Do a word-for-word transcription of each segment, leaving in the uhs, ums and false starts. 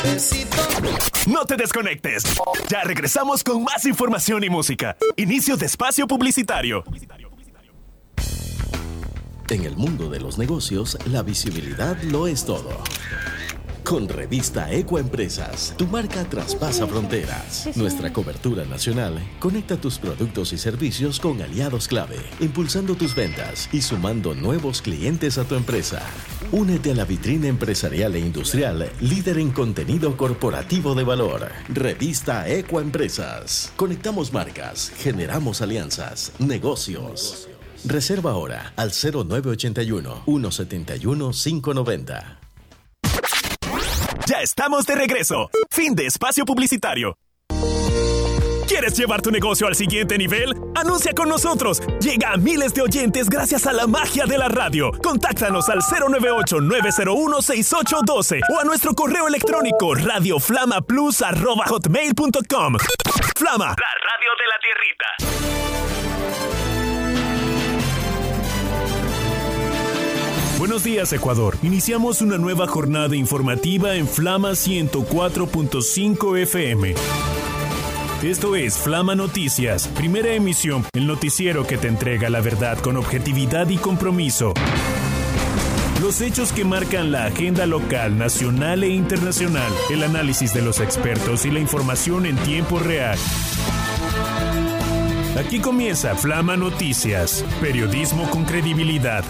No te desconectes. Ya regresamos con más información y música. Inicio de espacio publicitario. En el mundo de los negocios, la visibilidad lo es todo. Con Revista Ecoempresas, tu marca traspasa fronteras. Nuestra cobertura nacional conecta tus productos y servicios con aliados clave, impulsando tus ventas y sumando nuevos clientes a tu empresa. Únete a la vitrina empresarial e industrial, líder en contenido corporativo de valor. Revista Ecoempresas. Conectamos marcas, generamos alianzas, negocios. Reserva ahora al cero nueve ocho uno, uno siete uno, cinco nueve cero. Ya estamos de regreso. Fin de espacio publicitario. ¿Quieres llevar tu negocio al siguiente nivel? ¡Anuncia con nosotros! Llega a miles de oyentes gracias a la magia de la radio. Contáctanos al cero nueve ocho, nueve cero uno, seis ocho uno dos o a nuestro correo electrónico radioflamaplus arroba hotmail punto com. Flama, la radio de la tierrita. Buenos días, Ecuador. Iniciamos una nueva jornada informativa en Flama ciento cuatro punto cinco F M. Esto es Flama Noticias, primera emisión, el noticiero que te entrega la verdad con objetividad y compromiso. Los hechos que marcan la agenda local, nacional e internacional, el análisis de los expertos y la información en tiempo real. Aquí comienza Flama Noticias, periodismo con credibilidad.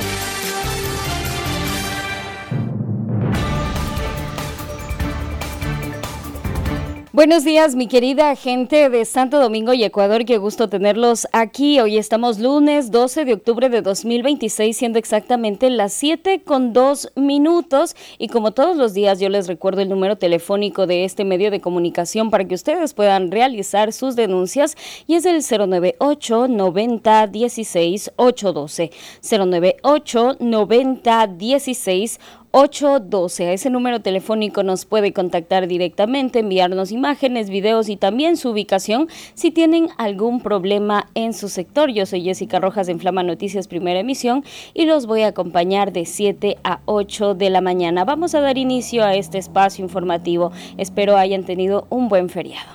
Buenos días, mi querida gente de Santo Domingo y Ecuador, qué gusto tenerlos aquí. Hoy estamos lunes doce de octubre de dos mil veintiséis, siendo exactamente las siete con dos minutos. Y como todos los días, yo les recuerdo el número telefónico de este medio de comunicación para que ustedes puedan realizar sus denuncias, y es el cero nueve ocho, noventa, dieciséis, ochocientos doce. cero nueve ocho, noventa, dieciséis, ochocientos doce. A ese número telefónico nos puede contactar directamente, enviarnos imágenes, videos y también su ubicación si tienen algún problema en su sector. Yo soy Jessica Rojas en Flama Noticias, primera emisión, y los voy a acompañar de siete a ocho de la mañana. Vamos a dar inicio a este espacio informativo. Espero hayan tenido un buen feriado.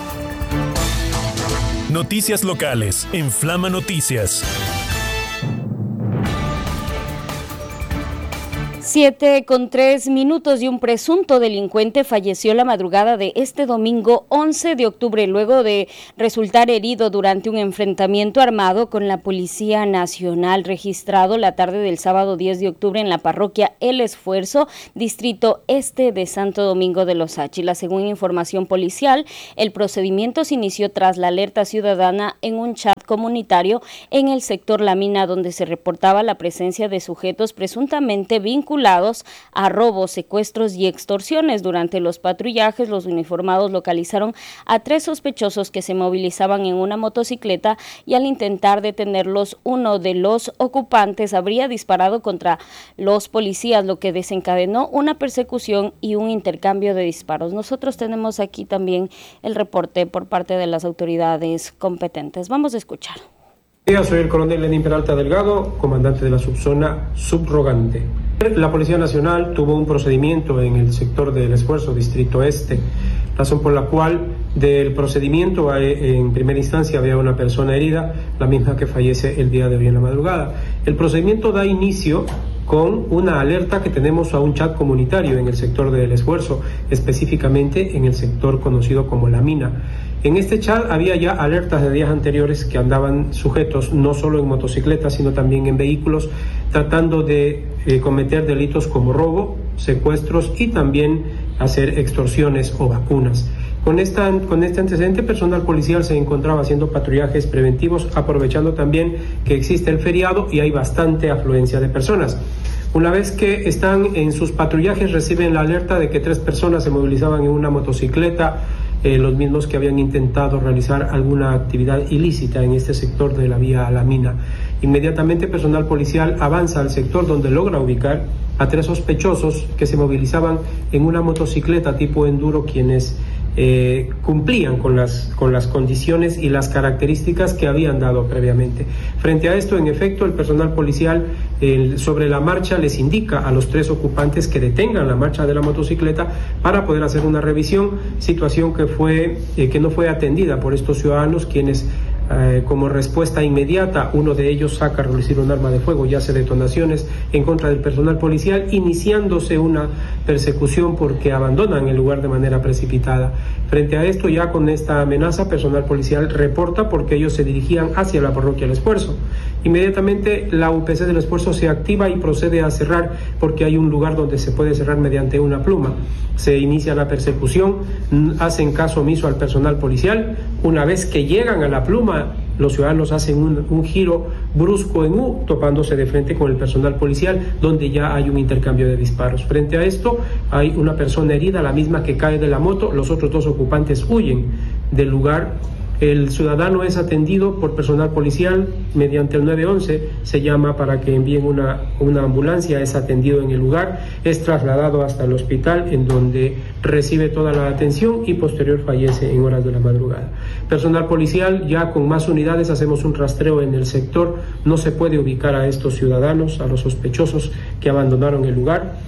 Noticias locales en Flama Noticias. Siete con tres minutos y un presunto delincuente falleció la madrugada de este domingo once de octubre luego de resultar herido durante un enfrentamiento armado con la Policía Nacional registrado la tarde del sábado diez de octubre en la parroquia El Esfuerzo, distrito este de Santo Domingo de los Áchila. Según información policial, el procedimiento se inició tras la alerta ciudadana en un chat comunitario en el sector La Mina, donde se reportaba la presencia de sujetos presuntamente vinculados a robos, secuestros y extorsiones. Durante los patrullajes, los uniformados localizaron a tres sospechosos que se movilizaban en una motocicleta, y al intentar detenerlos, uno de los ocupantes habría disparado contra los policías, lo que desencadenó una persecución y un intercambio de disparos. Nosotros tenemos aquí también el reporte por parte de las autoridades competentes. Vamos a escuchar. Soy el coronel Lenín Peralta Delgado, comandante de la subzona subrogante. La Policía Nacional tuvo un procedimiento en el sector del Esfuerzo, Distrito Este, razón por la cual del procedimiento en primera instancia había una persona herida, la misma que fallece el día de hoy en la madrugada. El procedimiento da inicio con una alerta que tenemos a un chat comunitario en el sector del Esfuerzo, específicamente en el sector conocido como La Mina. En este chat había ya alertas de días anteriores que andaban sujetos no solo en motocicletas, sino también en vehículos, tratando de eh, cometer delitos como robo, secuestros y también hacer extorsiones o vacunas. Con, esta, con este antecedente, personal policial se encontraba haciendo patrullajes preventivos, aprovechando también que existe el feriado y hay bastante afluencia de personas. Una vez que están en sus patrullajes, reciben la alerta de que tres personas se movilizaban en una motocicleta, eh, los mismos que habían intentado realizar alguna actividad ilícita en este sector de la vía a La Mina. Inmediatamente personal policial avanza al sector, donde logra ubicar a tres sospechosos que se movilizaban en una motocicleta tipo enduro, quienes eh, cumplían con las, con las condiciones y las características que habían dado previamente. Frente a esto, en efecto, el personal policial el, sobre la marcha les indica a los tres ocupantes que detengan la marcha de la motocicleta para poder hacer una revisión, situación que, fue, eh, que no fue atendida por estos ciudadanos, quienes Eh, como respuesta inmediata, uno de ellos saca a relucir un arma de fuego y hace detonaciones en contra del personal policial, iniciándose una persecución porque abandonan el lugar de manera precipitada. Frente a esto, ya con esta amenaza, personal policial reporta porque ellos se dirigían hacia la parroquia El Esfuerzo. Inmediatamente la U P C del Esfuerzo se activa y procede a cerrar porque hay un lugar donde se puede cerrar mediante una pluma. Se inicia la persecución, hacen caso omiso al personal policial. Una vez que llegan a la pluma, los ciudadanos hacen un, un giro brusco en U, topándose de frente con el personal policial, donde ya hay un intercambio de disparos. Frente a esto, hay una persona herida, la misma que cae de la moto. Los otros dos ocupantes huyen del lugar. El ciudadano es atendido por personal policial mediante el nueve once, se llama para que envíen una, una ambulancia, es atendido en el lugar, es trasladado hasta el hospital, en donde recibe toda la atención y posterior fallece en horas de la madrugada. Personal policial, ya con más unidades, hacemos un rastreo en el sector, no se puede ubicar a estos ciudadanos, a los sospechosos que abandonaron el lugar.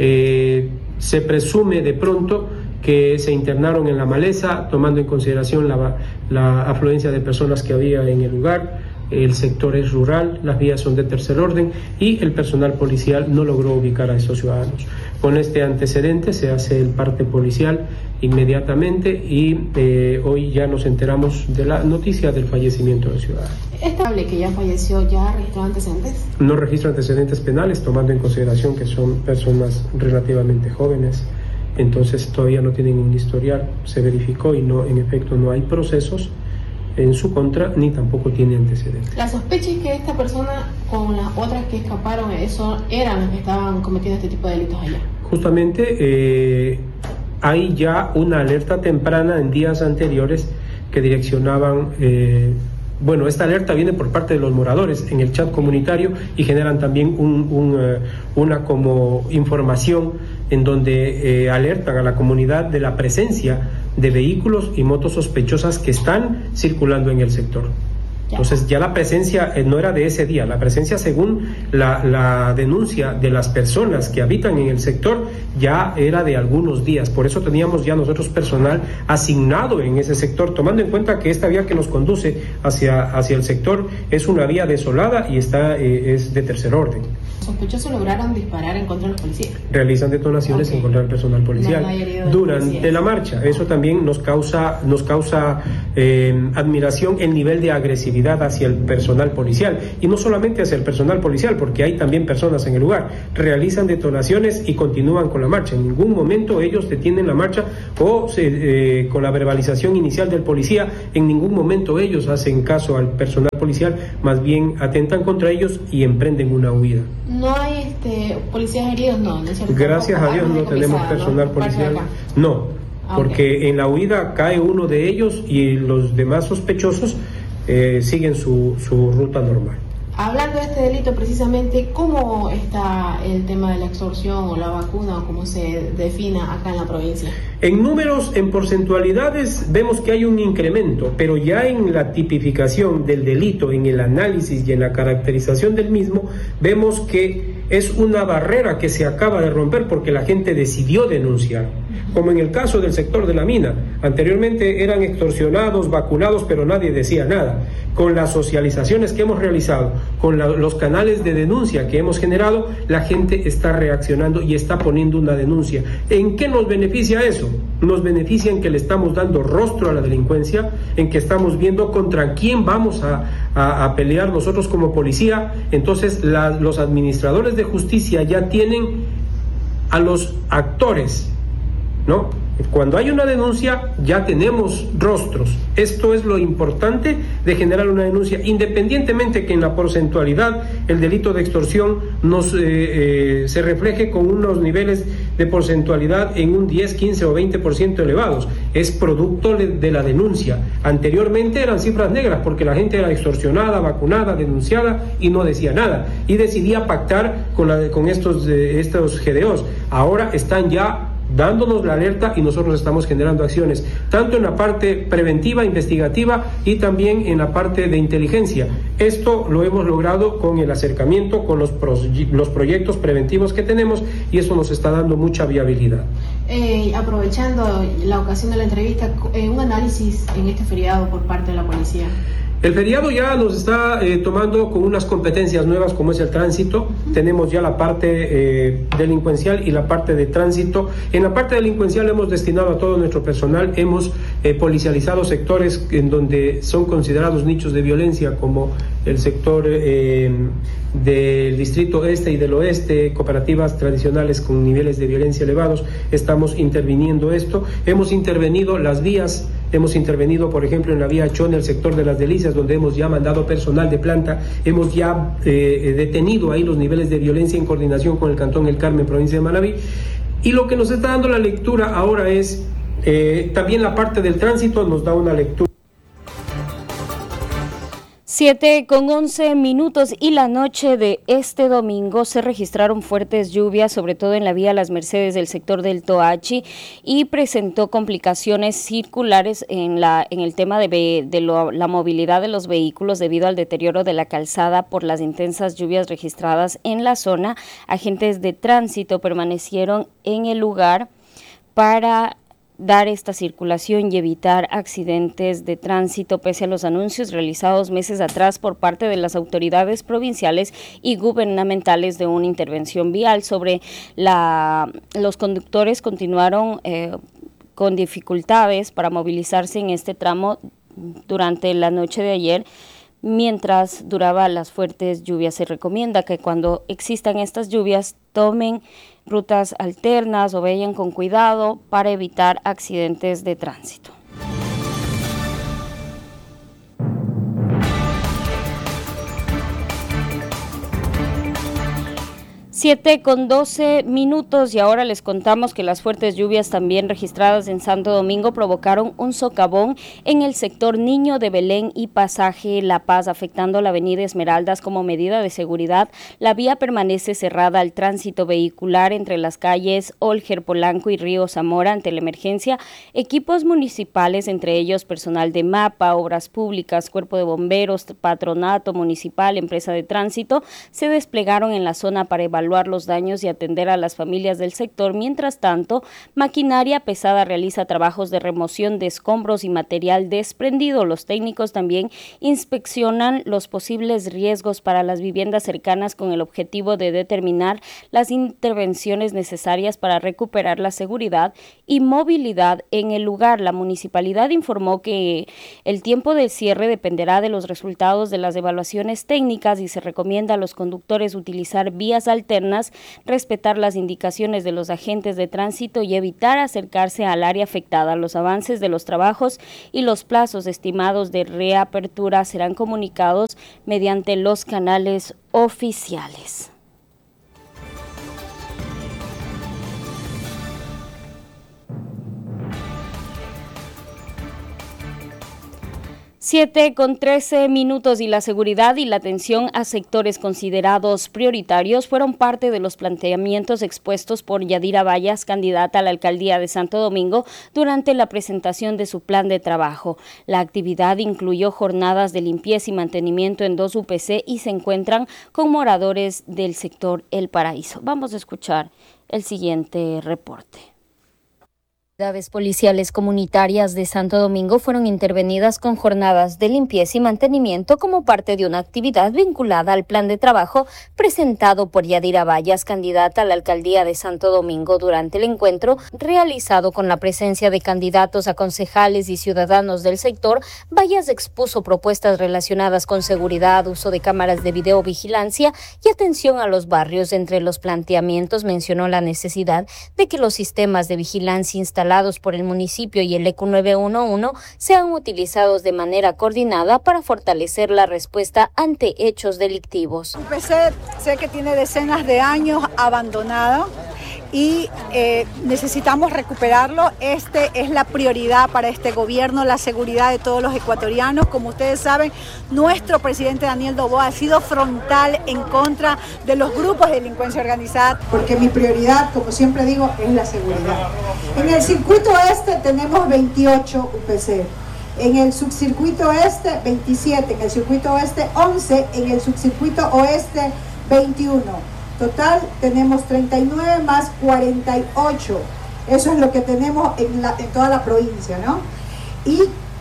Eh, se presume de pronto que se internaron en la maleza, tomando en consideración la, la afluencia de personas que había en el lugar. El sector es rural, las vías son de tercer orden y el personal policial no logró ubicar a estos ciudadanos. Con este antecedente se hace el parte policial inmediatamente y eh, hoy ya nos enteramos de la noticia del fallecimiento del ciudadano. ¿Es estable que ya falleció, ya registró antecedentes? No registra antecedentes penales, tomando en consideración que son personas relativamente jóvenes. Entonces todavía no tienen un historial, se verificó y no, en efecto no hay procesos en su contra, ni tampoco tiene antecedentes. La sospecha es que esta persona con las otras que escaparon, eso eran las que estaban cometiendo este tipo de delitos allá. Justamente eh, hay ya una alerta temprana en días anteriores que direccionaban, eh, bueno, esta alerta viene por parte de los moradores en el chat comunitario y generan también un, un, uh, una como información en donde eh, alertan a la comunidad de la presencia de vehículos y motos sospechosas que están circulando en el sector. Entonces ya la presencia eh, no era de ese día, la presencia según la, la denuncia de las personas que habitan en el sector ya era de algunos días. Por eso teníamos ya nosotros personal asignado en ese sector, tomando en cuenta que esta vía que nos conduce hacia, hacia el sector es una vía desolada y está eh, es de tercer orden. ¿Los sospechosos lograron disparar en contra de los policías? Realizan detonaciones okay. en contra del personal policial no durante policías. la marcha. Eso también nos causa, nos causa eh, admiración el nivel de agresividad hacia el personal policial, y no solamente hacia el personal policial, porque hay también personas en el lugar. Realizan detonaciones y continúan con la marcha. En ningún momento ellos detienen la marcha o se, eh, con la verbalización inicial del policía, en ningún momento ellos hacen caso al personal policial, más bien atentan contra ellos y emprenden una huida. No hay este, policías heridos, no, ¿no es cierto? Gracias a Dios no tenemos personal policial, no, porque okay. en la huida cae uno de ellos y los demás sospechosos eh, siguen su, su ruta normal. Hablando de este delito precisamente, ¿cómo está el tema de la extorsión o la vacuna o cómo se defina acá en la provincia? En números, en porcentualidades, vemos que hay un incremento, pero ya en la tipificación del delito, en el análisis y en la caracterización del mismo, vemos que es una barrera que se acaba de romper porque la gente decidió denunciar. Como en el caso del sector de la mina, anteriormente eran extorsionados, vacunados, pero nadie decía nada. Con las socializaciones que hemos realizado, con la, los canales de denuncia que hemos generado, la gente está reaccionando y está poniendo una denuncia. ¿En qué nos beneficia eso? Nos beneficia en que le estamos dando rostro a la delincuencia, en que estamos viendo contra quién vamos a, a, a pelear nosotros como policía. Entonces la, los administradores de justicia ya tienen a los actores ¿no? Cuando hay una denuncia ya tenemos rostros. Esto es lo importante de generar una denuncia, independientemente que en la porcentualidad el delito de extorsión nos eh, eh, se refleje con unos niveles de porcentualidad en un diez, quince o veinte por ciento elevados. Es producto de la denuncia. Anteriormente eran cifras negras porque la gente era extorsionada, vacunada, denunciada y no decía nada y decidía pactar con, la, con estos, eh, estos G D Os. Ahora están ya dándonos la alerta y nosotros estamos generando acciones, tanto en la parte preventiva, investigativa y también en la parte de inteligencia. Esto lo hemos logrado con el acercamiento, con los, pro, los proyectos preventivos que tenemos y eso nos está dando mucha viabilidad. Eh, aprovechando la ocasión de la entrevista, eh, un análisis en este feriado por parte de la policía. El feriado ya nos está eh, tomando con unas competencias nuevas como es el tránsito. Tenemos ya la parte eh, delincuencial y la parte de tránsito. En la parte delincuencial hemos destinado a todo nuestro personal, hemos eh, policializado sectores en donde son considerados nichos de violencia como el sector eh, del distrito este y del oeste, cooperativas tradicionales con niveles de violencia elevados. Estamos interviniendo esto. Hemos intervenido las vías. Hemos intervenido, por ejemplo, en la vía Chone, el sector de las Delicias, donde hemos ya mandado personal de planta, hemos ya eh, detenido ahí los niveles de violencia en coordinación con el Cantón El Carmen, provincia de Manabí. Y lo que nos está dando la lectura ahora es, eh, también la parte del tránsito nos da una lectura. Siete con once minutos y la noche de este domingo se registraron fuertes lluvias, sobre todo en la vía Las Mercedes del sector del Toachi, y presentó complicaciones circulares en la en el tema de, de lo, la movilidad de los vehículos debido al deterioro de la calzada por las intensas lluvias registradas en la zona. Agentes de tránsito permanecieron en el lugar para dar esta circulación y evitar accidentes de tránsito pese a los anuncios realizados meses atrás por parte de las autoridades provinciales y gubernamentales de una intervención vial. Sobre la los conductores continuaron eh, con dificultades para movilizarse en este tramo durante la noche de ayer, mientras duraban las fuertes lluvias. Se recomienda que cuando existan estas lluvias tomen rutas alternas o vayan con cuidado para evitar accidentes de tránsito. Siete con doce minutos y ahora les contamos que las fuertes lluvias también registradas en Santo Domingo provocaron un socavón en el sector Niño de Belén y Pasaje La Paz, afectando la avenida Esmeraldas. Como medida de seguridad, la vía permanece cerrada al tránsito vehicular entre las calles Olger, Polanco y Río Zamora. Ante la emergencia, equipos municipales, entre ellos personal de MAPA, Obras Públicas, Cuerpo de Bomberos, Patronato Municipal, Empresa de Tránsito, se desplegaron en la zona para evaluar los daños y atender a las familias del sector. Mientras tanto, maquinaria pesada realiza trabajos de remoción de escombros y material desprendido. Los técnicos también inspeccionan los posibles riesgos para las viviendas cercanas con el objetivo de determinar las intervenciones necesarias para recuperar la seguridad y movilidad en el lugar. La municipalidad informó que el tiempo de cierre dependerá de los resultados de las evaluaciones técnicas y se recomienda a los conductores utilizar vías alternas, respetar las indicaciones de los agentes de tránsito y evitar acercarse al área afectada. Los avances de los trabajos y los plazos estimados de reapertura serán comunicados mediante los canales oficiales. Siete con trece minutos y la seguridad y la atención a sectores considerados prioritarios fueron parte de los planteamientos expuestos por Yadira Vallas, candidata a la alcaldía de Santo Domingo, durante la presentación de su plan de trabajo. La actividad incluyó jornadas de limpieza y mantenimiento en dos U P C y se encuentran con moradores del sector El Paraíso. Vamos a escuchar el siguiente reporte. Unidades policiales comunitarias de Santo Domingo fueron intervenidas con jornadas de limpieza y mantenimiento como parte de una actividad vinculada al plan de trabajo presentado por Yadira Vallas, candidata a la alcaldía de Santo Domingo. Durante el encuentro realizado con la presencia de candidatos a concejales y ciudadanos del sector, Vallas expuso propuestas relacionadas con seguridad, uso de cámaras de videovigilancia y atención a los barrios. Entre los planteamientos mencionó la necesidad de que los sistemas de vigilancia instalados por el municipio y el E Q nueve uno uno sean utilizados de manera coordinada para fortalecer la respuesta ante hechos delictivos. U P C sé que tiene decenas de años abandonado y eh, necesitamos recuperarlo. Este es la prioridad para este gobierno, la seguridad de todos los ecuatorianos. Como ustedes saben, nuestro presidente Daniel Noboa ha sido frontal en contra de los grupos de delincuencia organizada. Porque mi prioridad, como siempre digo, es la seguridad. En el circuito este tenemos veintiocho U P C. En el subcircuito este, veintisiete. En el circuito oeste, once. En el subcircuito oeste, veintiuno. Total, tenemos treinta y nueve más cuarenta y ocho. Eso es lo que tenemos en, la, en toda la provincia, ¿no? Y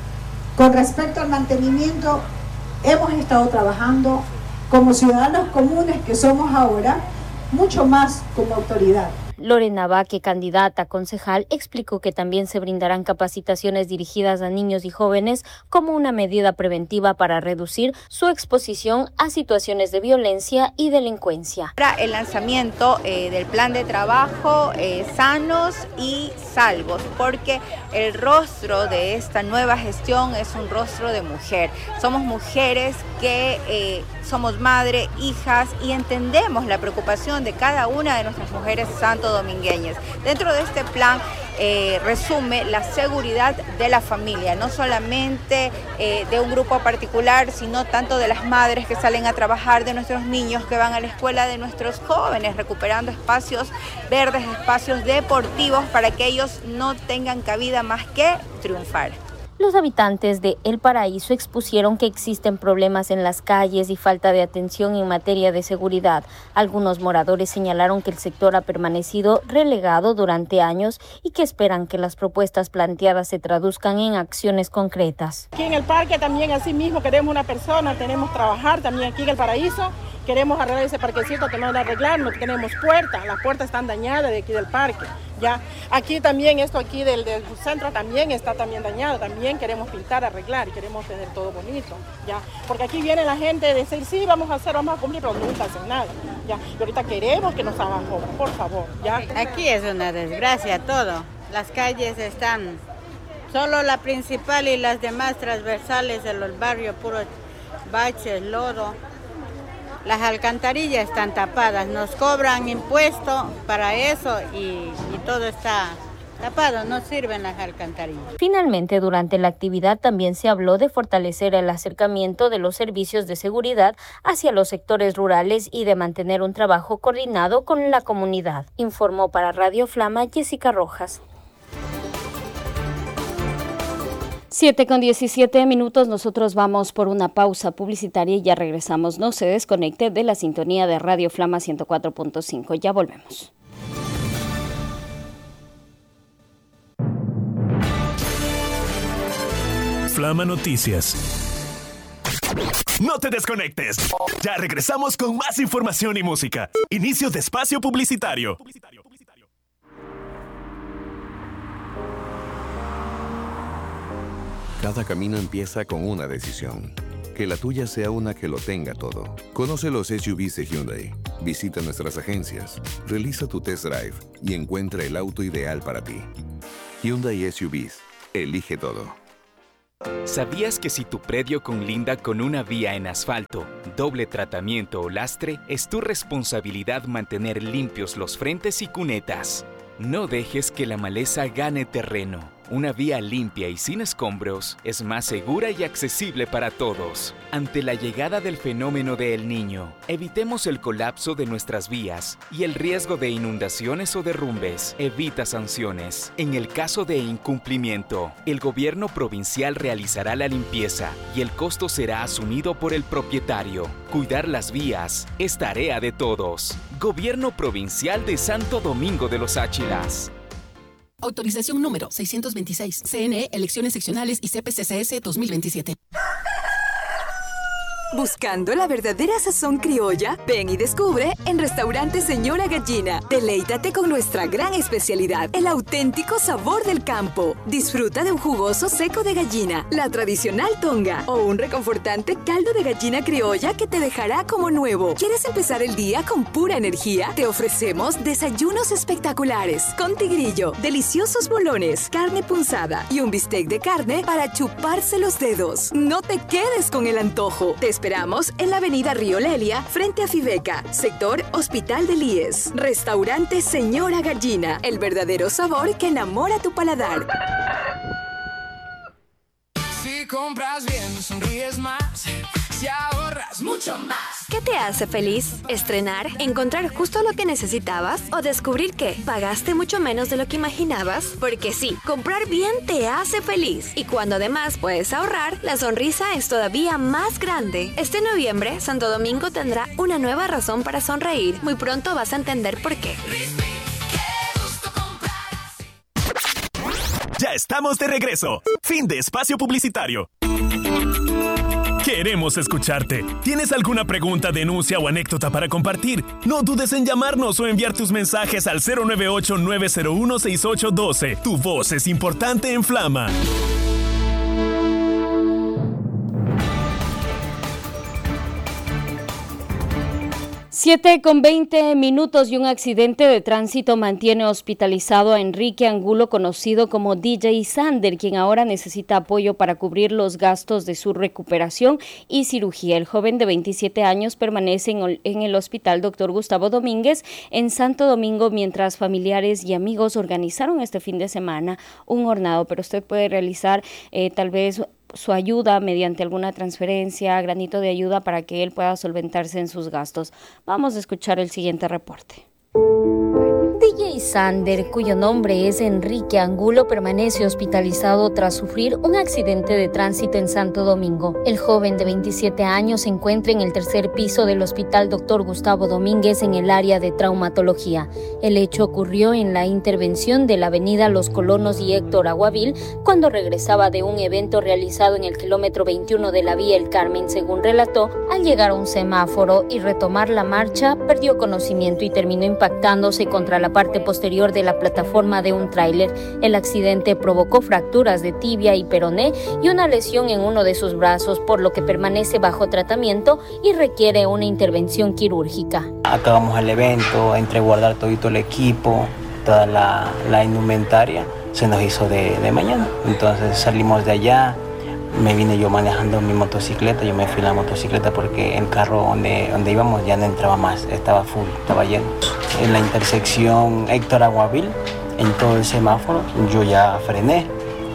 con respecto al mantenimiento, hemos estado trabajando como ciudadanos comunes que somos ahora, mucho más como autoridad. Lorena Baque, candidata a concejal, explicó que también se brindarán capacitaciones dirigidas a niños y jóvenes como una medida preventiva para reducir su exposición a situaciones de violencia y delincuencia. El lanzamiento eh, del plan de trabajo eh, sanos y salvos, porque el rostro de esta nueva gestión es un rostro de mujer. Somos mujeres que eh, somos madre, hijas y entendemos la preocupación de cada una de nuestras mujeres santodomingueñas. Dentro de este plan eh, resume la seguridad de la familia, no solamente eh, de un grupo particular, sino tanto de las madres que salen a trabajar, de nuestros niños que van a la escuela, de nuestros jóvenes, recuperando espacios verdes, espacios deportivos para que ellos no tengan cabida más que triunfar. Los habitantes de El Paraíso expusieron que existen problemas en las calles y falta de atención en materia de seguridad. Algunos moradores señalaron que el sector ha permanecido relegado durante años y que esperan que las propuestas planteadas se traduzcan en acciones concretas. Aquí en el parque también así mismo queremos una persona, tenemos que trabajar también aquí en El Paraíso. Queremos arreglar ese parquecito que no van a arreglar, no tenemos puertas, las puertas están dañadas de aquí del parque. Ya, aquí también, esto aquí del, del centro también está también dañado, también queremos pintar, arreglar y queremos tener todo bonito, ya. Porque aquí viene la gente de decir, sí, vamos a hacer, vamos a cumplir, pero nunca hacen nada, ya. Y ahorita queremos que nos hagan obra, por favor, ya. Aquí es una desgracia todo, las calles están, solo la principal y las demás transversales de los barrios, puros baches, lodo. Las alcantarillas están tapadas, nos cobran impuestos para eso y, y todo está tapado, no sirven las alcantarillas. Finalmente, durante la actividad también se habló de fortalecer el acercamiento de los servicios de seguridad hacia los sectores rurales y de mantener un trabajo coordinado con la comunidad. Informó para Radio Flama Jessica Rojas. siete con diecisiete minutos, nosotros vamos por una pausa publicitaria y ya regresamos. No se desconecte de la sintonía de Radio Flama ciento cuatro punto cinco. Ya volvemos. Flama Noticias. No te desconectes. Ya regresamos con más información y música. Inicio de espacio publicitario. Cada camino empieza con una decisión. Que la tuya sea una que lo tenga todo. Conoce los S U Vs de Hyundai. Visita nuestras agencias, realiza tu test drive y encuentra el auto ideal para ti. Hyundai S U Vs. Elige todo. ¿Sabías que si tu predio conlinda con una vía en asfalto, doble tratamiento o lastre, es tu responsabilidad mantener limpios los frentes y cunetas? No dejes que la maleza gane terreno. Una vía limpia y sin escombros es más segura y accesible para todos. Ante la llegada del fenómeno de El Niño, evitemos el colapso de nuestras vías y el riesgo de inundaciones o derrumbes. Evita sanciones. En el caso de incumplimiento, el gobierno provincial realizará la limpieza y el costo será asumido por el propietario. Cuidar las vías es tarea de todos. Gobierno Provincial de Santo Domingo de los Áchilas. Autorización número seiscientos veintiséis. C N E, Elecciones Seccionales y C P C C S dos mil veintisiete. ¿Buscando la verdadera sazón criolla? Ven y descubre en Restaurante Señora Gallina. Deleítate con nuestra gran especialidad, el auténtico sabor del campo. Disfruta de un jugoso seco de gallina, la tradicional tonga o un reconfortante caldo de gallina criolla que te dejará como nuevo. ¿Quieres empezar el día con pura energía? Te ofrecemos desayunos espectaculares con tigrillo, deliciosos bolones, carne punzada y un bistec de carne para chuparse los dedos. No te quedes con el antojo. Te esperamos en la avenida Río Lelia, frente a Fibeca, sector Hospital del I E S. Restaurante Señora Gallina, el verdadero sabor que enamora tu paladar. Si compras bien, sonríes más. Si ahorras mucho más. ¿Qué te hace feliz? ¿Estrenar? ¿Encontrar justo lo que necesitabas? ¿O descubrir que pagaste mucho menos de lo que imaginabas? Porque sí, comprar bien te hace feliz. Y cuando además puedes ahorrar, la sonrisa es todavía más grande. Este noviembre, Santo Domingo tendrá una nueva razón para sonreír. Muy pronto vas a entender por qué. Ya estamos de regreso. Fin de espacio publicitario. Queremos escucharte. ¿Tienes alguna pregunta, denuncia o anécdota para compartir? No dudes en llamarnos o enviar tus mensajes al cero nueve ocho, nueve cero uno, seis ocho uno dos. Tu voz es importante en Flama. siete con veinte minutos y un accidente de tránsito mantiene hospitalizado a Enrique Angulo, conocido como D J Sander, quien ahora necesita apoyo para cubrir los gastos de su recuperación y cirugía. El joven de veintisiete años permanece en, en el hospital doctor Gustavo Domínguez en Santo Domingo, mientras familiares y amigos organizaron este fin de semana un hornado, pero usted puede realizar eh, tal vez su ayuda mediante alguna transferencia, granito de ayuda para que él pueda solventarse en sus gastos. Vamos a escuchar el siguiente reporte. D J Sander, cuyo nombre es Enrique Angulo, permanece hospitalizado tras sufrir un accidente de tránsito en Santo Domingo. El joven de veintisiete años se encuentra en el tercer piso del Hospital doctor Gustavo Domínguez en el área de traumatología. El hecho ocurrió en la intervención de la avenida Los Colonos y Héctor Aguavil cuando regresaba de un evento realizado en el kilómetro veintiuno de la vía El Carmen. Según relató, al llegar a un semáforo y retomar la marcha, perdió conocimiento y terminó impactándose contra la parte posterior de la plataforma de un tráiler. El accidente provocó fracturas de tibia y peroné y una lesión en uno de sus brazos, por lo que permanece bajo tratamiento y requiere una intervención quirúrgica. Acabamos el evento, entre guardar todito el equipo, toda la, la indumentaria, se nos hizo de, de mañana. Entonces salimos de allá, me vine yo manejando mi motocicleta, yo me fui en la motocicleta porque el carro donde, donde íbamos ya no entraba más, estaba full, estaba lleno. En la intersección Héctor Aguavil, en todo el semáforo, yo ya frené.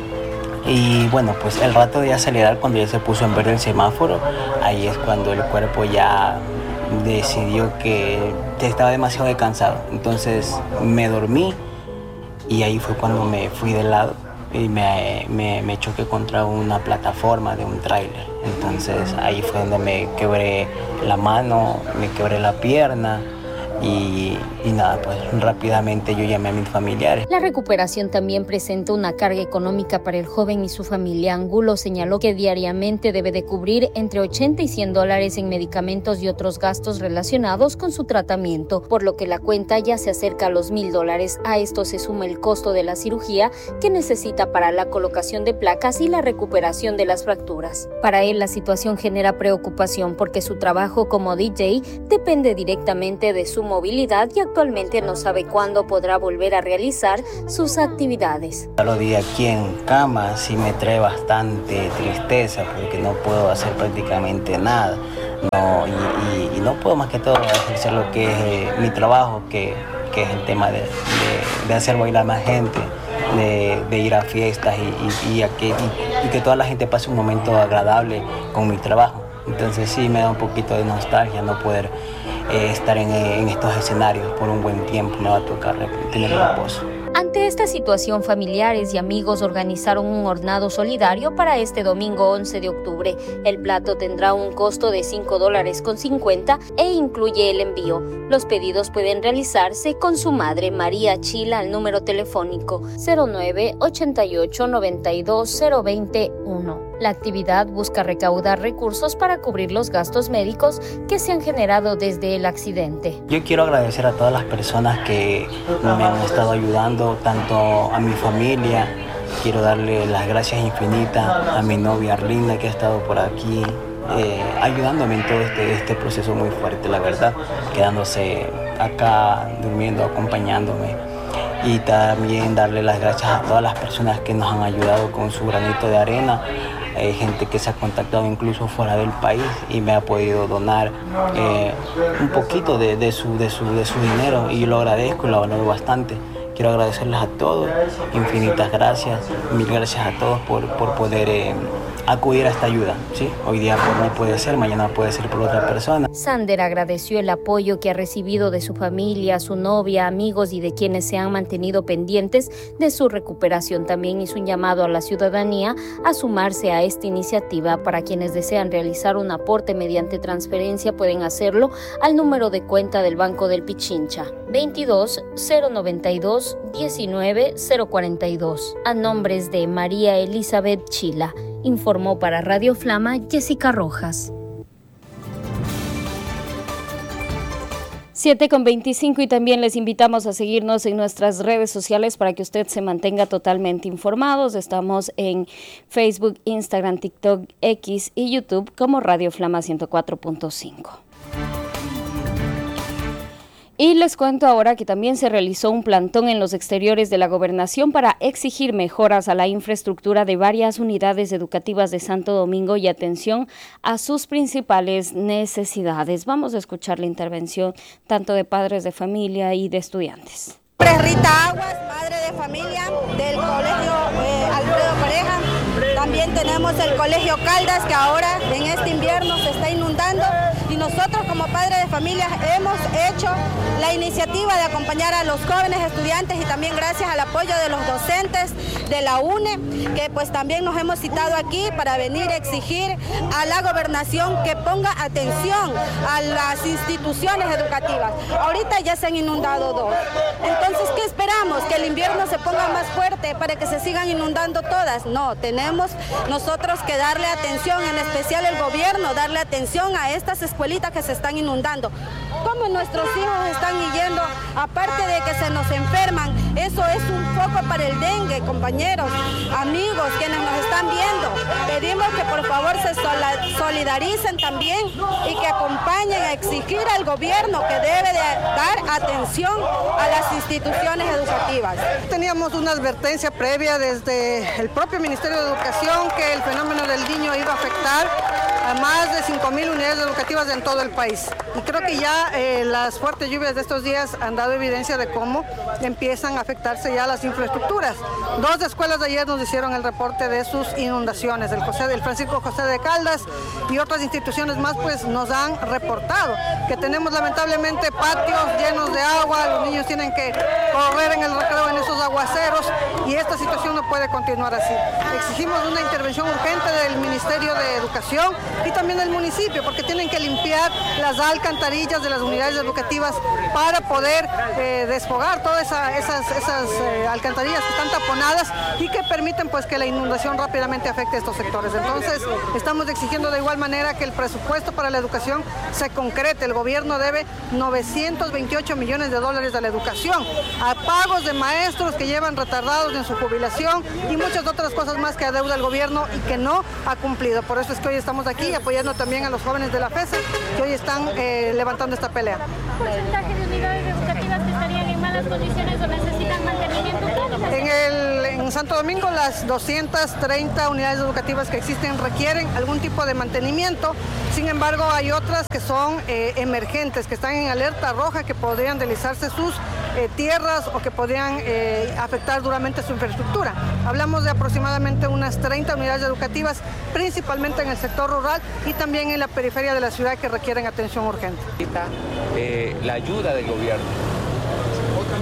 Y bueno, pues el rato de acelerar, cuando ya se puso en verde el semáforo, ahí es cuando el cuerpo ya decidió que estaba demasiado cansado. Entonces me dormí y ahí fue cuando me fui de lado y me, me, me choqué contra una plataforma de un tráiler. Entonces ahí fue donde me quebré la mano, me quebré la pierna. Y, y nada, pues rápidamente yo llamé a mis familiares. La recuperación también presenta una carga económica para el joven y su familia. Angulo señaló que diariamente debe de cubrir entre ochenta y cien dólares en medicamentos y otros gastos relacionados con su tratamiento, por lo que la cuenta ya se acerca a los mil dólares. A esto se suma el costo de la cirugía que necesita para la colocación de placas y la recuperación de las fracturas. Para él la situación genera preocupación porque su trabajo como D J depende directamente de su movilidad y actualmente no sabe cuándo podrá volver a realizar sus actividades. Los días aquí en cama sí me trae bastante tristeza porque no puedo hacer prácticamente nada. No, y, y, y no puedo más que todo ejercer lo que es eh, mi trabajo, que, que es el tema de, de, de hacer bailar más gente, de, de ir a fiestas y, y, y, a que, y, y que toda la gente pase un momento agradable con mi trabajo. Entonces sí me da un poquito de nostalgia no poder eh, estar en, en estos escenarios por un buen tiempo. Me va a tocar tener un reposo. Ante esta situación, familiares y amigos organizaron un hornado solidario para este domingo once de octubre. El plato tendrá un costo de cinco dólares con cincuenta e incluye el envío. Los pedidos pueden realizarse con su madre María Chila al número telefónico cero nueve ochenta y ocho noventa y dos cero veintiuno. La actividad busca recaudar recursos para cubrir los gastos médicos que se han generado desde el accidente. Yo quiero agradecer a todas las personas que me han estado ayudando, tanto a mi familia. Quiero darle las gracias infinitas a mi novia Arlinda, que ha estado por aquí eh, ayudándome en todo este, este proceso muy fuerte, la verdad, quedándose acá, durmiendo, acompañándome. Y también darle las gracias a todas las personas que nos han ayudado con su granito de arena. Hay gente que se ha contactado incluso fuera del país y me ha podido donar eh, un poquito de, de, su, de, su, de su dinero, y yo lo agradezco y lo valoro bastante. Quiero agradecerles a todos, infinitas gracias, mil gracias a todos por, por poder eh, acudir a esta ayuda, ¿sí? Hoy día por mí puede ser, mañana puede ser por otra persona. Sander agradeció el apoyo que ha recibido de su familia, su novia, amigos y de quienes se han mantenido pendientes de su recuperación. También hizo un llamado a la ciudadanía a sumarse a esta iniciativa. Para quienes desean realizar un aporte mediante transferencia, pueden hacerlo al número de cuenta del Banco del Pichincha, veintidós cero noventa y dos diecinueve cero cuarenta y dos, a nombres de María Elizabeth Chila. Informó para Radio Flama Jessica Rojas. siete con veinticinco, y también les invitamos a seguirnos en nuestras redes sociales para que usted se mantenga totalmente informados. Estamos en Facebook, Instagram, TikTok, X y YouTube como Radio Flama ciento cuatro punto cinco. Y les cuento ahora que también se realizó un plantón en los exteriores de la Gobernación para exigir mejoras a la infraestructura de varias unidades educativas de Santo Domingo y atención a sus principales necesidades. Vamos a escuchar la intervención tanto de padres de familia y de estudiantes. Rita Aguas, madre de familia del colegio eh, Alfredo Pareja. También tenemos el colegio Caldas, que ahora en este invierno se está inundando, y nosotros como padres de familia hemos hecho la iniciativa de acompañar a los jóvenes estudiantes, y también gracias al apoyo de los docentes de la U N E, que pues también nos hemos citado aquí para venir a exigir a la gobernación que ponga atención a las instituciones educativas. Ahorita ya se han inundado dos. Entonces, ¿qué esperamos? ¿Que el invierno se ponga más fuerte para que se sigan inundando todas? No, tenemos nosotros que darle atención, en especial el gobierno, darle atención a estas escuelitas que se están inundando. ¿Cómo nuestros hijos están yendo? Aparte de que se nos enferman, eso es un foco para el dengue, compañeros, amigos, quienes nos están viendo. Pedimos que por favor se solidaricen también y que acompañen a exigir al gobierno que debe de dar atención a las instituciones educativas. Teníamos una advertencia previa desde el propio Ministerio de Educación que el fenómeno del Niño iba a afectar a más de cinco mil unidades educativas en todo el país. Y creo que ya eh, las fuertes lluvias de estos días han dado evidencia de cómo empiezan a afectarse ya las infraestructuras. Dos escuelas de ayer nos hicieron el reporte de sus inundaciones, el, José, el Francisco José de Caldas y otras instituciones más pues nos han reportado que tenemos lamentablemente patios llenos de agua, los niños tienen que correr en el recreo en esos aguaceros, y esta situación no puede continuar así. Exigimos una intervención urgente del Ministerio de Educación y también del municipio, porque tienen que limpiar las alcantarillas de las unidades educativas para poder eh, desfogar todas esa, esas, esas eh, alcantarillas que están taponadas y que permiten pues que la inundación rápidamente afecte a estos sectores. Entonces estamos exigiendo de igual manera que el presupuesto para la educación se concrete. El gobierno debe novecientos veintiocho millones de dólares a la educación, a pagos de maestros que llevan retardados en su jubilación y muchas otras cosas más que adeuda el gobierno y que no ha cumplido. Por eso es que hoy estamos aquí apoyando también a los jóvenes de la FESE que hoy están eh, levantando esta pelea. ¿Porcentaje de unidades educativas que estarían en malas condiciones o necesitan mantenimiento? En, el, en Santo Domingo las doscientas treinta unidades educativas que existen requieren algún tipo de mantenimiento. Sin embargo, hay otras que son eh, emergentes, que están en alerta roja, que podrían deslizarse sus eh, tierras o que podrían eh, afectar duramente su infraestructura. Hablamos de aproximadamente unas treinta unidades educativas, principalmente en el sector rural y también en la periferia de la ciudad, que requieren atención urgente. Eh, la ayuda del gobierno.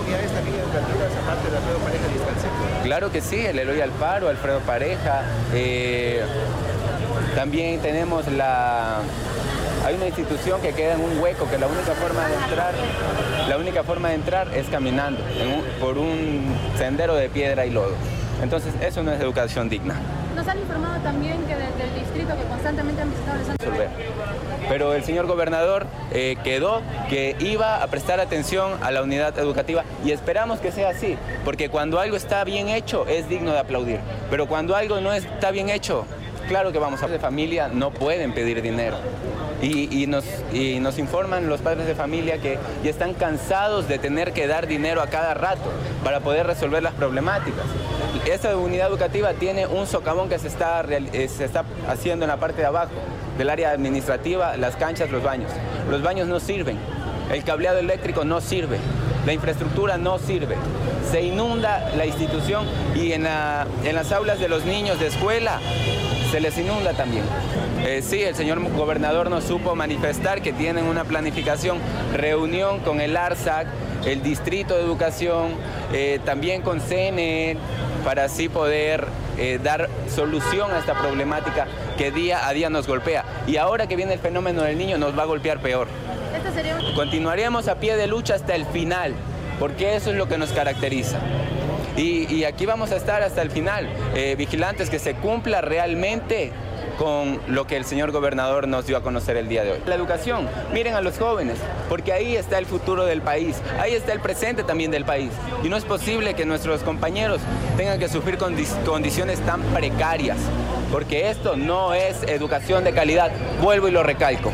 unidades también educativas aparte de Alfredo Pareja Distancia? Claro que sí, el Eloy Alfaro, Alfredo Pareja. Eh, también tenemos la... Hay una institución que queda en un hueco, que la única forma de entrar, la única forma de entrar es caminando en un, por un sendero de piedra y lodo. Entonces, eso no es educación digna. Nos han informado también que desde el distrito que constantemente han visitado les han... Resolver. Pero el señor gobernador eh, quedó que iba a prestar atención a la unidad educativa y esperamos que sea así, porque cuando algo está bien hecho es digno de aplaudir, pero cuando algo no está bien hecho, claro que vamos a... de familia no pueden pedir dinero. Y, y, nos, y nos informan los padres de familia que ya están cansados de tener que dar dinero a cada rato para poder resolver las problemáticas. Esta unidad educativa tiene un socavón que se está, se está haciendo en la parte de abajo del área administrativa, las canchas, los baños. Los baños no sirven, el cableado eléctrico no sirve, la infraestructura no sirve. Se inunda la institución y en, la, en las aulas de los niños de escuela se les inunda también. Eh, sí, el señor gobernador nos supo manifestar que tienen una planificación, reunión con el ARSAC, el Distrito de Educación, eh, también con C N E, para así poder eh, dar solución a esta problemática que día a día nos golpea. Y ahora que viene el fenómeno del niño nos va a golpear peor. ¿Esto sería un... Continuaremos a pie de lucha hasta el final, porque eso es lo que nos caracteriza. Y, y aquí vamos a estar hasta el final, eh, vigilantes que se cumpla realmente con lo que el señor gobernador nos dio a conocer el día de hoy. La educación, miren a los jóvenes, porque ahí está el futuro del país, ahí está el presente también del país. Y no es posible que nuestros compañeros tengan que sufrir condi- condiciones tan precarias, porque esto no es educación de calidad, vuelvo y lo recalco.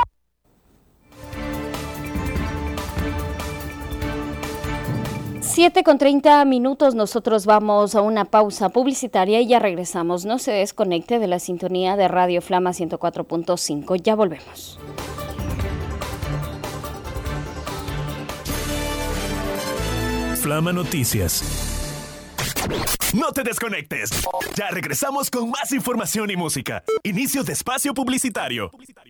siete con treinta minutos, nosotros vamos a una pausa publicitaria y ya regresamos. No se desconecte de la sintonía de Radio Flama ciento cuatro punto cinco. Ya volvemos. Flama Noticias. No te desconectes. Ya regresamos con más información y música. Inicio de espacio publicitario.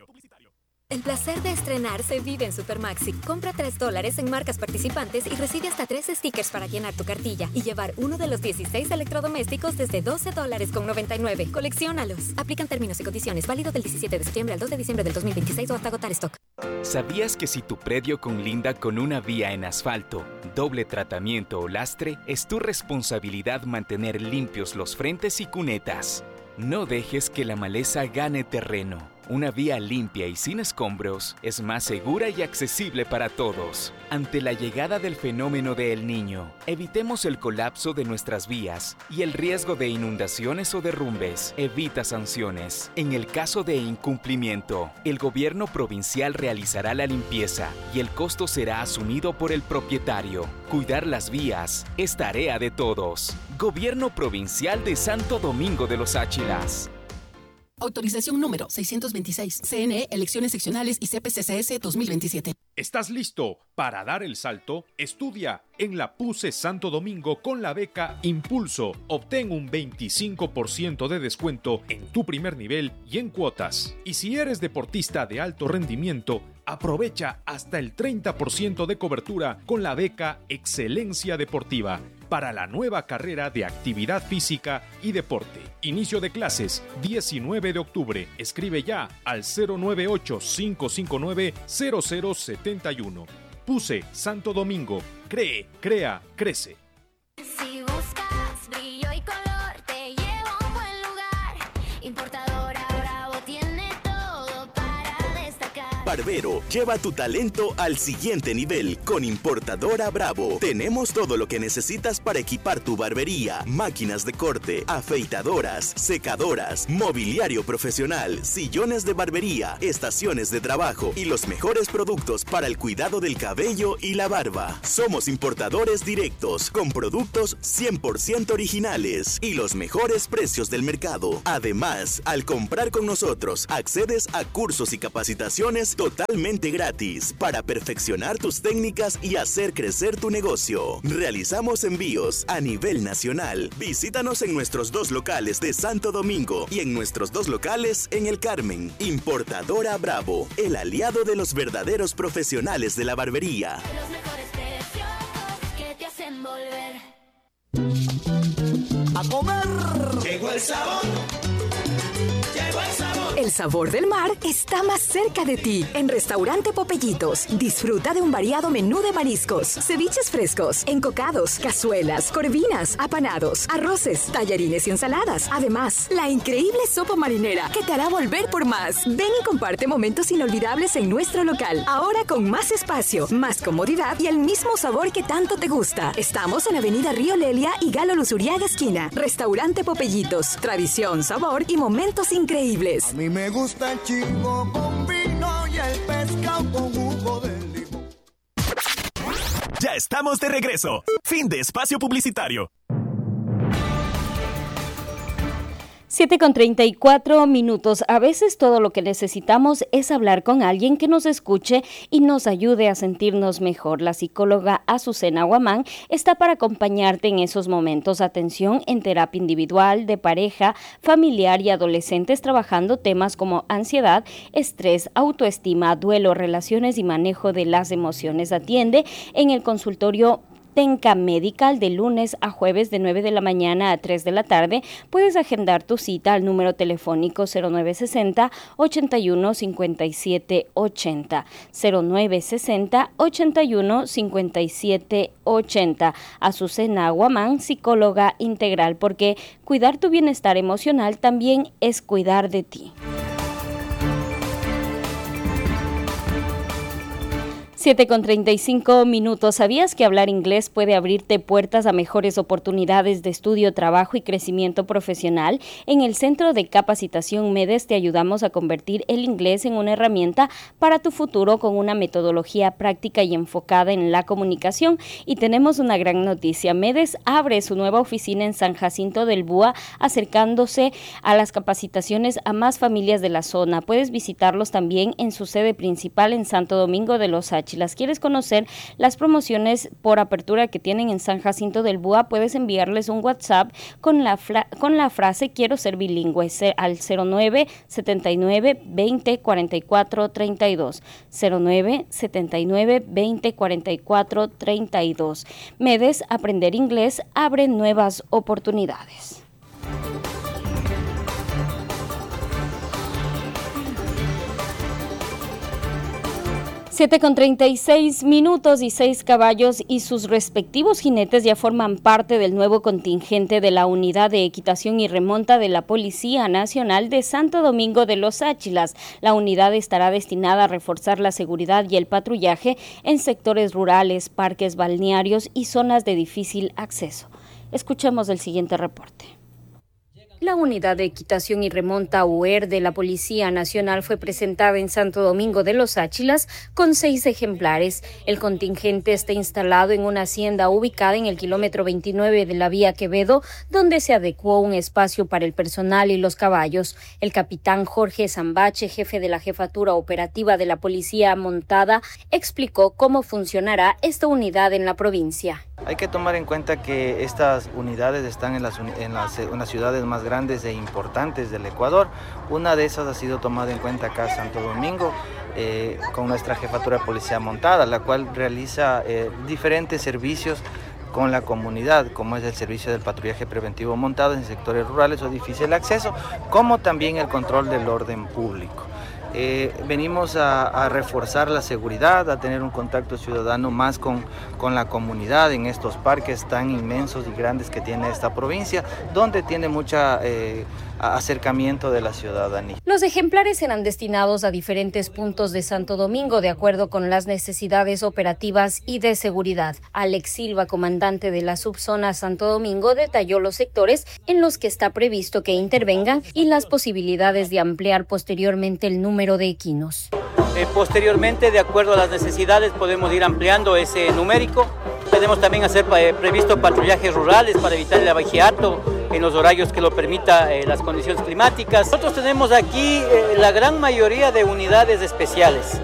El placer de estrenar se vive en Supermaxi. Compra tres dólares en marcas participantes y recibe hasta tres stickers para llenar tu cartilla y llevar uno de los dieciséis electrodomésticos desde doce dólares con noventa y nueve. Colecciónalos. Aplican términos y condiciones. Válido del diecisiete de septiembre al dos de diciembre del dos mil veintiséis o hasta agotar stock. ¿Sabías que si tu predio conlinda con una vía en asfalto, doble tratamiento o lastre, es tu responsabilidad mantener limpios los frentes y cunetas? No dejes que la maleza gane terreno. Una vía limpia y sin escombros es más segura y accesible para todos. Ante la llegada del fenómeno de El Niño, evitemos el colapso de nuestras vías y el riesgo de inundaciones o derrumbes. Evita sanciones. En el caso de incumplimiento, el gobierno provincial realizará la limpieza y el costo será asumido por el propietario. Cuidar las vías es tarea de todos. Gobierno Provincial de Santo Domingo de los Áchilas. Autorización número seiscientos veintiséis. C N E, Elecciones Seccionales y C P C C S dos mil veintisiete. ¿Estás listo para dar el salto? Estudia en la PUCE Santo Domingo con la beca Impulso. Obtén un veinticinco por ciento de descuento en tu primer nivel y en cuotas. Y si eres deportista de alto rendimiento, aprovecha hasta el treinta por ciento de cobertura con la beca Excelencia Deportiva para la nueva carrera de actividad física y deporte. Inicio de clases diecinueve de octubre. Escribe ya al cero nueve ocho, cinco cinco nueve, cero cero siete uno. PUCE Santo Domingo. Cree, crea, crece. Si buscas brillo y color, te llevo a un buen lugar. Importadora Bravo tiene todo para destacar. Barbero, lleva tu talento al siguiente nivel con Importadora Bravo. Tenemos todo lo que necesitas para equipar tu barbería: máquinas de corte, afeitadoras, secadoras, mobiliario profesional, sillones de barbería, estaciones de trabajo y los mejores productos para el cuidado del cabello y la barba. Somos importadores directos con productos cien por ciento originales y los mejores precios del mercado. Además, al comprar con nosotros, accedes a cursos y capacitaciones totalmente gratis para perfeccionar tus técnicas y hacer crecer tu negocio. Realizamos envíos a nivel nacional. Visítanos en nuestros dos locales de Santo Domingo y en nuestros dos locales en El Carmen. Importadora Bravo, el aliado de los verdaderos profesionales de la barbería. Los mejores precios que te a comer. Llegó el sabor. Llegó el sabor. El sabor del mar está más cerca de ti. En Restaurante Popellitos, disfruta de un variado menú de mariscos, ceviches frescos, encocados, cazuelas, corvinas, apanados, arroces, tallarines y ensaladas. Además, la increíble sopa marinera que te hará volver por más. Ven y comparte momentos inolvidables en nuestro local. Ahora con más espacio, más comodidad y el mismo sabor que tanto te gusta. Estamos en Avenida Río Lelia y Galo Luzuriaga esquina. Restaurante Popellitos, tradición, sabor y momentos increíbles. A mí me gusta el chivo con vino y el pescado con jugo de limón. Ya estamos de regreso. Fin de espacio publicitario. siete con treinta y cuatro minutos. A veces todo lo que necesitamos es hablar con alguien que nos escuche y nos ayude a sentirnos mejor. La psicóloga Azucena Guamán está para acompañarte en esos momentos. Atención en terapia individual, de pareja, familiar y adolescentes, trabajando temas como ansiedad, estrés, autoestima, duelo, relaciones y manejo de las emociones. Atiende en el consultorio Tenca Medical de lunes a jueves de nueve de la mañana a tres de la tarde. Puedes agendar tu cita al número telefónico cero nueve sesenta, ochenta y uno, cincuenta y siete ochenta. cero nueve sesenta, ochenta y uno, cincuenta y siete ochenta. Azucena Guamán, psicóloga integral, porque cuidar tu bienestar emocional también es cuidar de ti. siete con treinta y cinco minutos. ¿Sabías que hablar inglés puede abrirte puertas a mejores oportunidades de estudio, trabajo y crecimiento profesional? En el Centro de Capacitación MEDES te ayudamos a convertir el inglés en una herramienta para tu futuro con una metodología práctica y enfocada en la comunicación. Y tenemos una gran noticia. MEDES abre su nueva oficina en San Jacinto del Búa, acercándose a las capacitaciones a más familias de la zona. Puedes visitarlos también en su sede principal en Santo Domingo de los Sáchilas. Las quieres conocer las promociones por apertura que tienen en San Jacinto del Búa, puedes enviarles un WhatsApp con la, con la frase quiero ser bilingüe al cero nueve setenta y nueve, veinte, cuarenta y cuatro, treinta y dos. cero nueve setenta y nueve, veinte, cuarenta y cuatro, treinta y dos. MEDES, aprender inglés abre nuevas oportunidades. siete con treinta y seis minutos y seis caballos y sus respectivos jinetes ya forman parte del nuevo contingente de la Unidad de Equitación y Remonta de la Policía Nacional de Santo Domingo de los Sáchilas. La unidad estará destinada a reforzar la seguridad y el patrullaje en sectores rurales, parques balnearios y zonas de difícil acceso. Escuchemos el siguiente reporte. La Unidad de Equitación y Remonta U E R de la Policía Nacional fue presentada en Santo Domingo de los Sáchilas con seis ejemplares. El contingente está instalado en una hacienda ubicada en el kilómetro veintinueve de la vía Quevedo, donde se adecuó un espacio para el personal y los caballos. El capitán Jorge Zambache, jefe de la Jefatura Operativa de la Policía Montada, explicó cómo funcionará esta unidad en la provincia. Hay que tomar en cuenta que estas unidades están en las, en las, en las ciudades más grandes e importantes del Ecuador. Una de esas ha sido tomada en cuenta acá en Santo Domingo, eh, con nuestra Jefatura de Policía Montada, la cual realiza eh, diferentes servicios con la comunidad, como es el servicio del patrullaje preventivo montado en sectores rurales o difícil acceso, como también el control del orden público. Eh, venimos a, a reforzar la seguridad, a tener un contacto ciudadano más con, con la comunidad en estos parques tan inmensos y grandes que tiene esta provincia, donde tiene mucha eh, acercamiento de la ciudadanía. Los ejemplares serán destinados a diferentes puntos de Santo Domingo de acuerdo con las necesidades operativas y de seguridad. Alex Silva, comandante de la subzona Santo Domingo, detalló los sectores en los que está previsto que intervengan y las posibilidades de ampliar posteriormente el número de equinos. Eh, posteriormente, de acuerdo a las necesidades, podemos ir ampliando ese numérico. Tenemos también hacer eh, previsto patrullajes rurales para evitar el abajeato en los horarios que lo permita eh, las condiciones climáticas. Nosotros tenemos aquí eh, la gran mayoría de unidades especiales.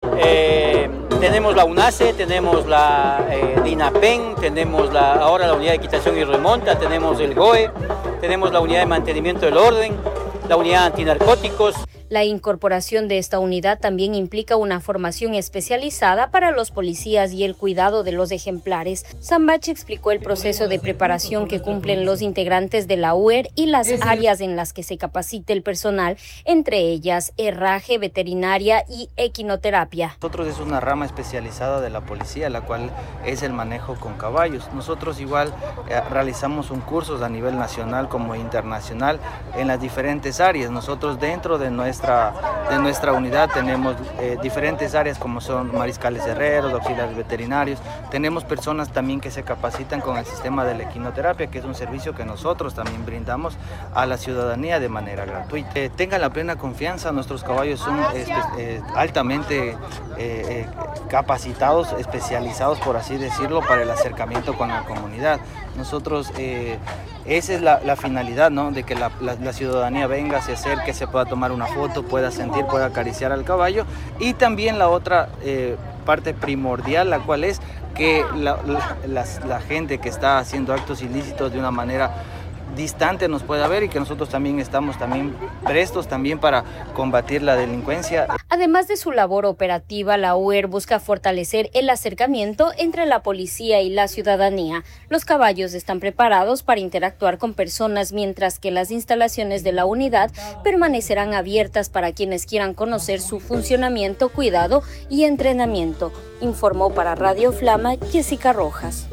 Eh, tenemos la UNACE, tenemos la eh, DINAPEN, tenemos la, ahora la Unidad de Equitación y Remonta, tenemos el G O E, tenemos la Unidad de Mantenimiento del Orden, la Unidad Antinarcóticos. La incorporación de esta unidad también implica una formación especializada para los policías y el cuidado de los ejemplares. Sambachi explicó el proceso de preparación que cumplen los integrantes de la U E R y las áreas en las que se capacita el personal, entre ellas herraje, veterinaria y equinoterapia. Nosotros es una rama especializada de la policía, la cual es el manejo con caballos. Nosotros igual eh, realizamos un curso a nivel nacional como internacional en las diferentes áreas. Nosotros dentro de nuestra de nuestra unidad tenemos eh, diferentes áreas como son mariscales herreros, auxiliares veterinarios. Tenemos personas también que se capacitan con el sistema de la equinoterapia, que es un servicio que nosotros también brindamos a la ciudadanía de manera gratuita. Eh, tengan la plena confianza, nuestros caballos son eh, eh, altamente eh, eh, capacitados, especializados por así decirlo, para el acercamiento con la comunidad. Nosotros, eh, esa es la, la finalidad, ¿no? De que la, la, la ciudadanía venga, se acerque, se pueda tomar una foto, pueda sentir, pueda acariciar al caballo. Y también la otra eh, parte primordial, la cual es que la, la, la, la gente que está haciendo actos ilícitos de una manera distante nos pueda ver, y que nosotros también estamos también prestos también para combatir la delincuencia. Además de su labor operativa, la U E R busca fortalecer el acercamiento entre la policía y la ciudadanía. Los caballos están preparados para interactuar con personas, mientras que las instalaciones de la unidad permanecerán abiertas para quienes quieran conocer su funcionamiento, cuidado y entrenamiento, informó para Radio Flama Jessica Rojas.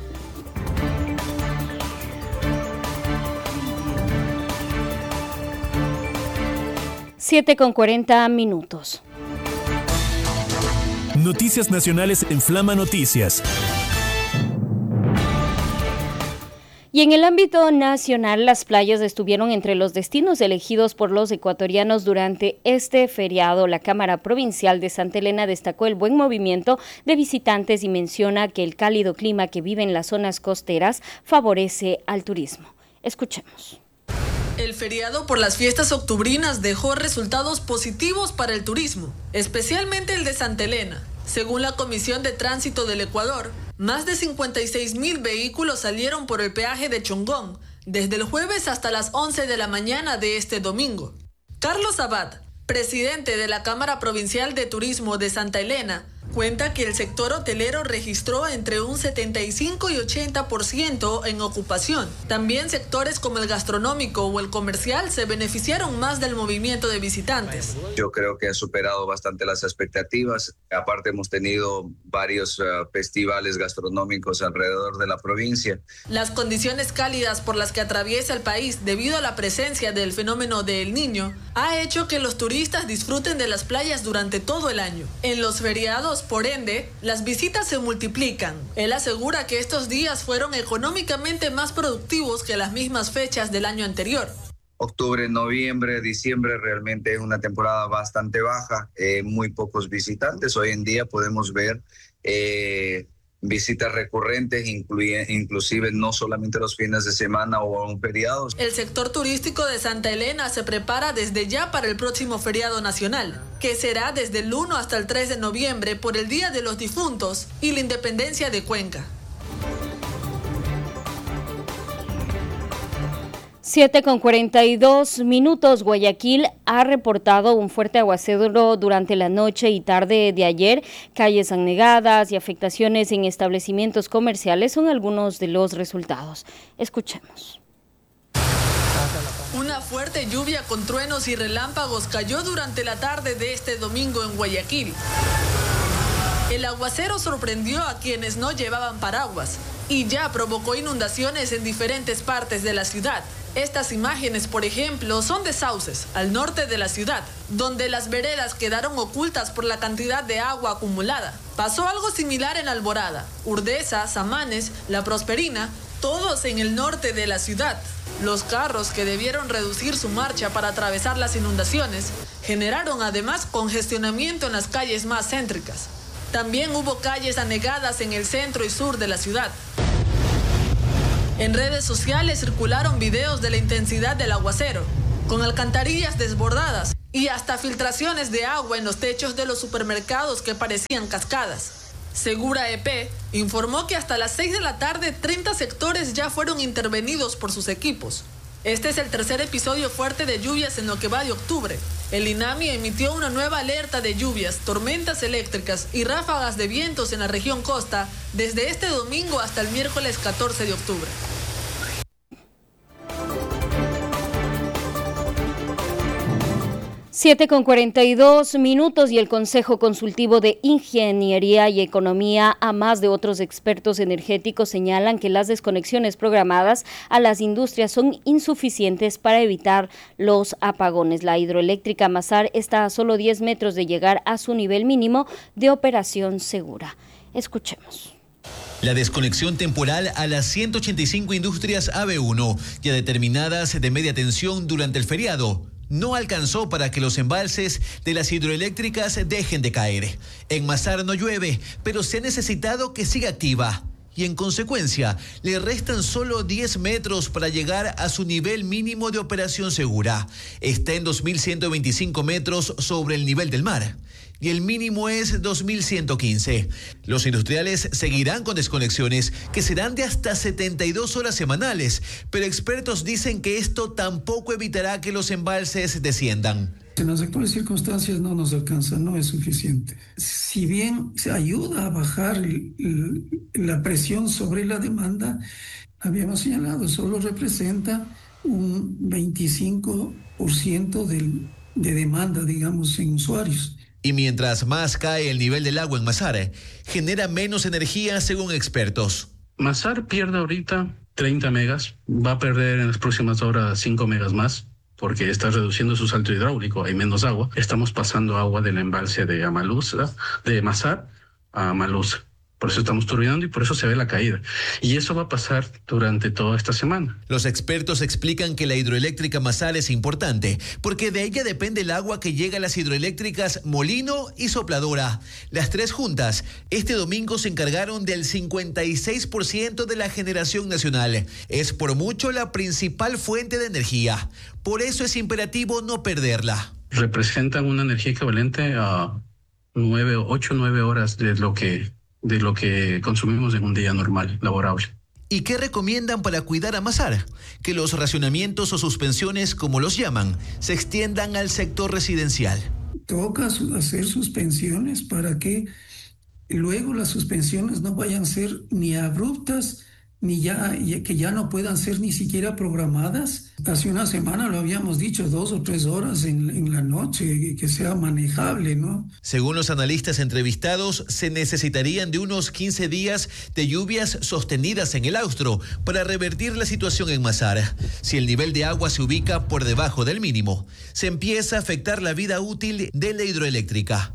siete con cuarenta minutos. Noticias nacionales en Flama Noticias. Y en el ámbito nacional, las playas estuvieron entre los destinos elegidos por los ecuatorianos durante este feriado. La Cámara Provincial de Santa Elena destacó el buen movimiento de visitantes y menciona que el cálido clima que vive en las zonas costeras favorece al turismo. Escuchemos. El feriado por las fiestas octubrinas dejó resultados positivos para el turismo, especialmente el de Santa Elena. Según la Comisión de Tránsito del Ecuador, más de cincuenta y seis mil vehículos salieron por el peaje de Chongón, desde el jueves hasta las once de la mañana de este domingo. Carlos Abad, presidente de la Cámara Provincial de Turismo de Santa Elena, cuenta que el sector hotelero registró entre un setenta y cinco y ochenta por ciento en ocupación. También sectores como el gastronómico o el comercial se beneficiaron más del movimiento de visitantes. Yo creo que ha superado bastante las expectativas. Aparte hemos tenido varios uh, festivales gastronómicos alrededor de la provincia. Las condiciones cálidas por las que atraviesa el país debido a la presencia del fenómeno de El Niño ha hecho que los turistas disfruten de las playas durante todo el año. En los feriados, por ende, las visitas se multiplican. Él asegura que estos días fueron económicamente más productivos que las mismas fechas del año anterior. Octubre, noviembre, diciembre realmente es una temporada bastante baja, eh, muy pocos visitantes. Hoy en día podemos ver eh, visitas recurrentes, incluye, inclusive no solamente los fines de semana o un feriado. El sector turístico de Santa Elena se prepara desde ya para el próximo feriado nacional, que será desde el uno hasta el tres de noviembre por el Día de los Difuntos y la Independencia de Cuenca. siete con cuarenta y dos minutos. Guayaquil ha reportado un fuerte aguacero durante la noche y tarde de ayer. Calles anegadas y afectaciones en establecimientos comerciales son algunos de los resultados. Escuchemos. Una fuerte lluvia con truenos y relámpagos cayó durante la tarde de este domingo en Guayaquil. El aguacero sorprendió a quienes no llevaban paraguas y ya provocó inundaciones en diferentes partes de la ciudad. Estas imágenes, por ejemplo, son de Sauces, al norte de la ciudad, donde las veredas quedaron ocultas por la cantidad de agua acumulada. Pasó algo similar en Alborada, Urdesa, Samanes, La Prosperina, todos en el norte de la ciudad. Los carros que debieron reducir su marcha para atravesar las inundaciones generaron además congestionamiento en las calles más céntricas. También hubo calles anegadas en el centro y sur de la ciudad. En redes sociales circularon videos de la intensidad del aguacero, con alcantarillas desbordadas y hasta filtraciones de agua en los techos de los supermercados que parecían cascadas. Segura E P informó que hasta las seis de la tarde treinta sectores ya fueron intervenidos por sus equipos. Este es el tercer episodio fuerte de lluvias en lo que va de octubre. El INAMI emitió una nueva alerta de lluvias, tormentas eléctricas y ráfagas de vientos en la región costa desde este domingo hasta el miércoles catorce de octubre. siete con cuarenta y dos minutos y el Consejo Consultivo de Ingeniería y Economía, a más de otros expertos energéticos, señalan que las desconexiones programadas a las industrias son insuficientes para evitar los apagones. La hidroeléctrica Mazar está a solo diez metros de llegar a su nivel mínimo de operación segura. Escuchemos. La desconexión temporal a las ciento ochenta y cinco industrias A B uno y a determinadas de media tensión durante el feriado no alcanzó para que los embalses de las hidroeléctricas dejen de caer. En Mazar no llueve, pero se ha necesitado que siga activa. Y en consecuencia, le restan solo diez metros para llegar a su nivel mínimo de operación segura. Está en dos mil ciento veinticinco metros sobre el nivel del mar. Y el mínimo es dos mil ciento quince. Los industriales seguirán con desconexiones que serán de hasta setenta y dos horas semanales, pero expertos dicen que esto tampoco evitará que los embalses desciendan. En las actuales circunstancias no nos alcanza, no es suficiente. Si bien se ayuda a bajar el, el, la presión sobre la demanda, habíamos señalado, solo representa un veinticinco por ciento del, de demanda, digamos, en usuarios. Y mientras más cae el nivel del agua en Mazar, genera menos energía según expertos. Mazar pierde ahorita treinta megas, va a perder en las próximas horas cinco megas más, porque está reduciendo su salto hidráulico, hay menos agua. Estamos pasando agua del embalse de Amalusa, de Mazar a Amalusa. Por eso estamos turbinando y por eso se ve la caída. Y eso va a pasar durante toda esta semana. Los expertos explican que la hidroeléctrica Mazar es importante porque de ella depende el agua que llega a las hidroeléctricas Molino y Sopladora. Las tres juntas este domingo se encargaron del cincuenta y seis por ciento de la generación nacional. Es por mucho la principal fuente de energía. Por eso es imperativo no perderla. Representan una energía equivalente a nueve, ocho, nueve horas de lo que... de lo que consumimos en un día normal, laborable. ¿Y qué recomiendan para cuidar a Mazar? Que los racionamientos o suspensiones, como los llaman, se extiendan al sector residencial. Toca hacer suspensiones para que luego las suspensiones no vayan a ser ni abruptas, ni ya, que ya no puedan ser ni siquiera programadas. Hace una semana lo habíamos dicho, dos o tres horas en, en la noche, que sea manejable, ¿no? Según los analistas entrevistados, se necesitarían de unos quince días de lluvias sostenidas en el Austro para revertir la situación en Mazar. Si el nivel de agua se ubica por debajo del mínimo, se empieza a afectar la vida útil de la hidroeléctrica.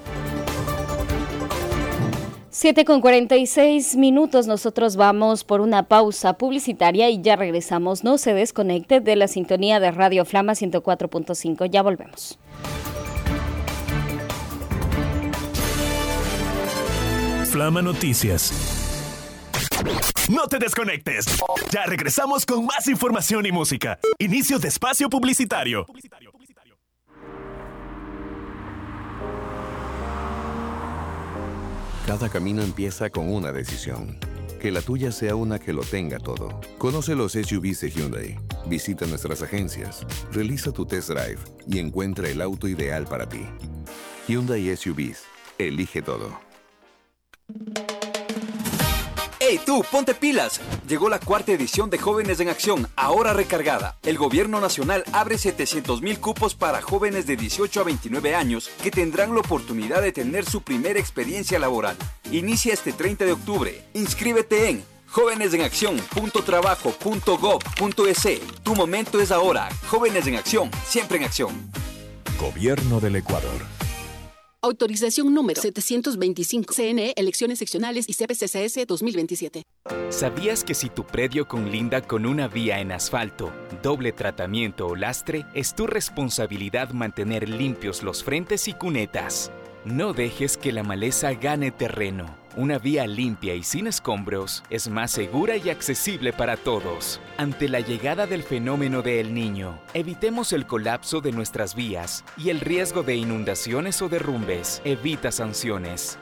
siete con cuarenta y seis minutos, nosotros vamos por una pausa publicitaria y ya regresamos. No se desconecte de la sintonía de Radio Flama ciento cuatro punto cinco, ya volvemos. Flama Noticias. No te desconectes. Ya regresamos con más información y música. Inicio de espacio publicitario. Cada camino empieza con una decisión. Que la tuya sea una que lo tenga todo. Conoce los S U Vs de Hyundai. Visita nuestras agencias, realiza tu test drive y encuentra el auto ideal para ti. Hyundai S U Vs. Elige todo. ¡Hey tú, ponte pilas! Llegó la cuarta edición de Jóvenes en Acción, ahora recargada. El gobierno nacional abre setecientos mil cupos para jóvenes de dieciocho a veintinueve años que tendrán la oportunidad de tener su primera experiencia laboral. Inicia este treinta de octubre. Inscríbete en jóvenes en acción punto trabajo punto gob punto es. Tu momento es ahora. Jóvenes en Acción, siempre en acción. Gobierno del Ecuador. Autorización número setecientos veinticinco. C N E, Elecciones Seccionales y C P C C S dos mil veintisiete. ¿Sabías que si tu predio conlinda con una vía en asfalto, doble tratamiento o lastre, es tu responsabilidad mantener limpios los frentes y cunetas? No dejes que la maleza gane terreno. Una vía limpia y sin escombros es más segura y accesible para todos. Ante la llegada del fenómeno de El Niño, evitemos el colapso de nuestras vías y el riesgo de inundaciones o derrumbes. Evita sanciones.